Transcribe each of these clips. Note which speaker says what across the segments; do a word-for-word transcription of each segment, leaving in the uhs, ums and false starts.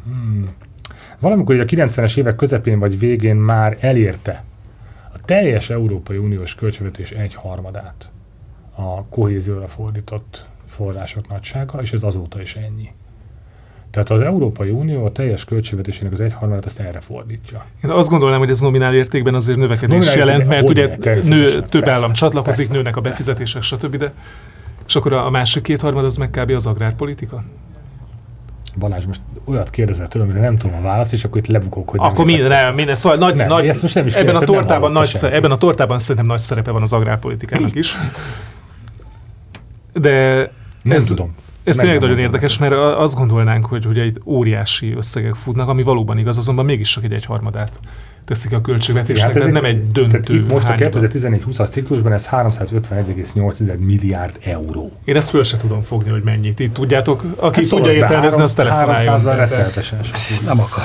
Speaker 1: Hmm. Valamikor a kilencvenes évek közepén vagy végén már elérte a teljes Európai Uniós költségvetés egyharmadát a kohézióra fordított források nagysága, és ez azóta is ennyi. Tehát az Európai Unió a teljes költségvetésének az egyharmadát ezt erre fordítja.
Speaker 2: Én azt gondolnám, hogy ez nominál értékben azért növekedés nominál jelent, mert ugye nő, több persze, állam csatlakozik, persze, nőnek a befizetések, persze. stb. De, és akkor a másik kétharmad az meg kb. Az agrárpolitika?
Speaker 1: Balázs, most olyat kérdezel tőlem, amire nem tudom a választ, és akkor itt lebukok, hogy
Speaker 2: akkor minden, nem, minden, szóval nagy, nem, nagy, ezt most nem is ebben, a tortában nagy, ebben a tortában szerintem nagy szerepe van az agrárpolitikának is. De
Speaker 1: nem
Speaker 2: ez,
Speaker 1: tudom.
Speaker 2: Ez tényleg nagyon érdekes, mert azt gondolnánk, hogy, hogy itt óriási összegek futnak, ami valóban igaz, azonban mégis csak egy egyharmadát teszik a költségvetésnek, hát tehát nem egy döntő.
Speaker 1: Most a kétezer-tizenegy húszas ciklusban ez háromszázötvenegy egész nyolc milliárd euró.
Speaker 2: Én ezt föl se tudom fogni, hogy mennyit. Itt tudjátok, aki hát tudja értelmezni, az telefonáljon.
Speaker 1: Rettenetesen.
Speaker 3: Nem akar.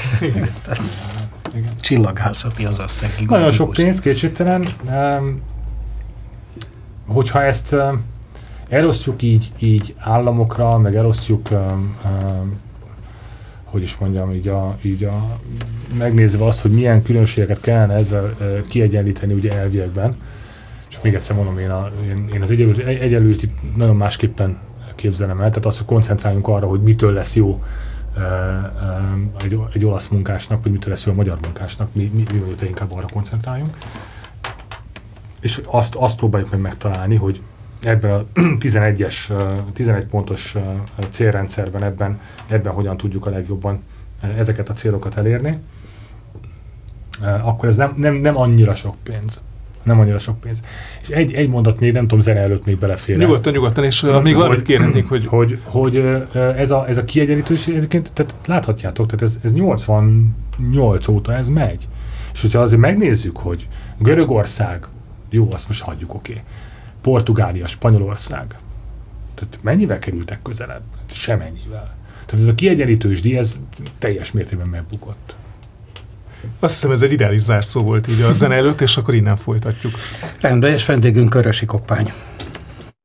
Speaker 3: Csillaghászati az összeg.
Speaker 1: Nagyon sok pénz, kétségtelen. Um, hogyha ezt um, elosztjuk így, így államokra, meg elosztjuk, um, um, hogy is mondjam, így a, így a, megnézve azt, hogy milyen különbségeket kellene ezzel uh, kiegyenlíteni ugye elviekben. És még egyszer mondom, én, a, én, én az egyenlőst itt nagyon másképpen képzelem el, tehát az, hogy koncentráljunk arra, hogy mitől lesz jó uh, um, egy, egy olasz munkásnak, vagy mitől lesz jó a magyar munkásnak, mi, mi, mi mi inkább arra koncentráljunk. És azt, azt próbáljuk meg megtalálni, hogy ebben a tizenegyes, tizenegy pontos célrendszerben ebben, ebben hogyan tudjuk a legjobban ezeket a célokat elérni, akkor ez nem, nem, nem annyira sok pénz. Nem annyira sok pénz. És egy, egy mondat még, nem tudom, zene előtt még belefér.
Speaker 2: Nyugodtan, nyugodtan, és uh, még valamit kérhetnék, hogy...
Speaker 1: Hogy, hogy ez, a, ez a kiegyenlítős, egyébként, tehát láthatjátok, tehát ez, ez nyolcvannyolc óta ez megy. És hogyha azért megnézzük, hogy Görögország, jó, azt most hagyjuk, oké. Okay. Portugália, Spanyolország. Tehát mennyivel kerültek közelebb? Semennyivel. Tehát ez a kiegyenlítős díj, ez teljes mértékben megbukott.
Speaker 2: Azt hiszem, ez egy ideális zárszó volt így a zene előtt, és akkor innen folytatjuk.
Speaker 3: Rendben, és vendégünk Körösi Koppány.